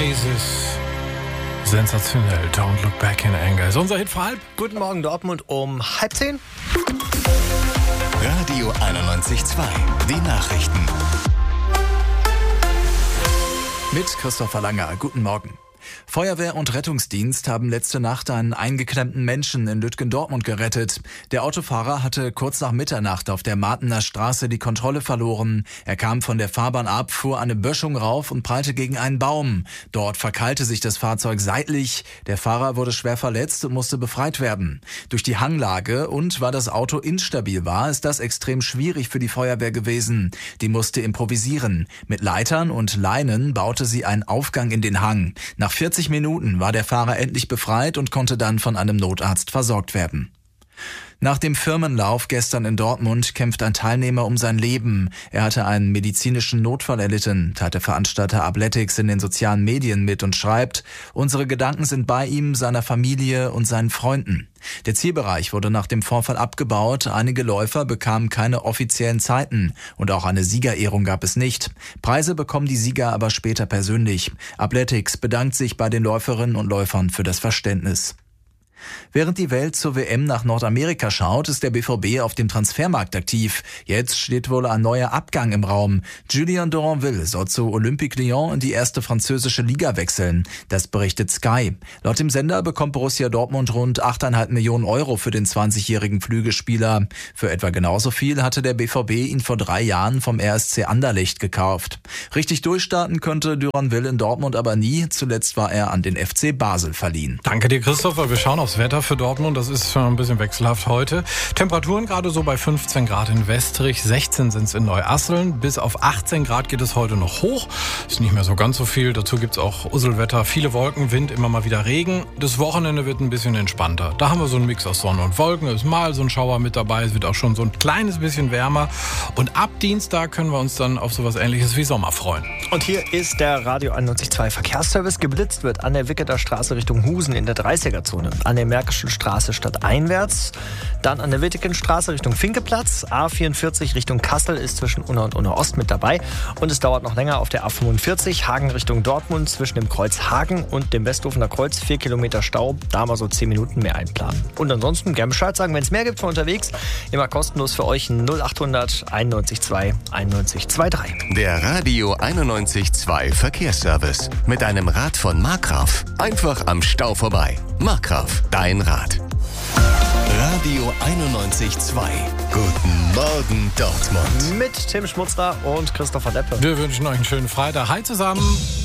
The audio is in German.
Oasis. Sensationell. Don't look back in anger. Ist unser Hit vor halb. Guten Morgen Dortmund um 9:30. Radio 91.2. Die Nachrichten. Mit Christopher Langer. Guten Morgen. Feuerwehr und Rettungsdienst haben letzte Nacht einen eingeklemmten Menschen in Lütgendortmund gerettet. Der Autofahrer hatte kurz nach Mitternacht auf der Martener Straße die Kontrolle verloren. Er kam von der Fahrbahn ab, fuhr eine Böschung rauf und prallte gegen einen Baum. Dort verkeilte sich das Fahrzeug seitlich. Der Fahrer wurde schwer verletzt und musste befreit werden. Durch die Hanglage und weil das Auto instabil war, ist das extrem schwierig für die Feuerwehr gewesen. Die musste improvisieren. Mit Leitern und Leinen baute sie einen Aufgang in den Hang. Nach 40 Minuten war der Fahrer endlich befreit und konnte dann von einem Notarzt versorgt werden. Nach dem Firmenlauf gestern in Dortmund kämpft ein Teilnehmer um sein Leben. Er hatte einen medizinischen Notfall erlitten, teilt der Veranstalter Athletics in den sozialen Medien mit und schreibt: Unsere Gedanken sind bei ihm, seiner Familie und seinen Freunden. Der Zielbereich wurde nach dem Vorfall abgebaut, einige Läufer bekamen keine offiziellen Zeiten und auch eine Siegerehrung gab es nicht. Preise bekommen die Sieger aber später persönlich. Athletics bedankt sich bei den Läuferinnen und Läufern für das Verständnis. Während die Welt zur WM nach Nordamerika schaut, ist der BVB auf dem Transfermarkt aktiv. Jetzt steht wohl ein neuer Abgang im Raum. Julien Duranville soll zu Olympique Lyon in die erste französische Liga wechseln. Das berichtet Sky. Laut dem Sender bekommt Borussia Dortmund rund 8,5 Millionen Euro für den 20-jährigen Flügelspieler. Für etwa genauso viel hatte der BVB ihn vor 3 Jahren vom RSC Anderlecht gekauft. Richtig durchstarten könnte Duranville in Dortmund aber nie. Zuletzt war er an den FC Basel verliehen. Danke dir, Christopher. Wir schauen aufs Wetter für Dortmund. Das ist ein bisschen wechselhaft heute. Temperaturen gerade so bei 15 Grad in Westrich, 16 sind es in Neuasseln. Bis auf 18 Grad geht es heute noch hoch. Ist nicht mehr so ganz so viel. Dazu gibt es auch Usselwetter, viele Wolken, Wind, immer mal wieder Regen. Das Wochenende wird ein bisschen entspannter. Da haben wir so einen Mix aus Sonne und Wolken. Es ist mal so ein Schauer mit dabei. Es wird auch schon so ein kleines bisschen wärmer. Und ab Dienstag können wir uns dann auf sowas Ähnliches wie Sommer freuen. Und hier ist der Radio 91.2 Verkehrsservice. Geblitzt wird an der Wicketer Straße Richtung Husen in der 30er-Zone. An der Märkischen Straße stadteinwärts. Dann an der Wittekenstraße Richtung Finkeplatz. A44 Richtung Kassel ist zwischen Unna und Unna Ost mit dabei. Und es dauert noch länger auf der A45 Hagen Richtung Dortmund zwischen dem Kreuz Hagen und dem Westhofener Kreuz. 4 Kilometer Stau. Da mal so 10 Minuten mehr einplanen. Und ansonsten gerne Bescheid sagen, wenn es mehr gibt von unterwegs. Immer kostenlos für euch 0800 91.2 91.23. Der Radio 91.2 Verkehrsservice. Mit einem Rad von Markgraf. Einfach am Stau vorbei. Markgraf, dein Rad. Radio 91.2. Guten Morgen Dortmund. Mit Tim Schmutzler und Christopher Deppe. Wir wünschen euch einen schönen Freitag. Hi zusammen.